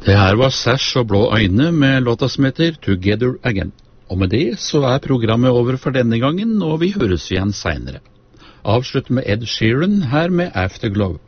Det her var Sash og Blå øyne med låta som heter Together Again. Og med det så er programmet over for denne gangen, og vi høres igjen senere. Avslutt med Ed Sheeran her med Afterglow.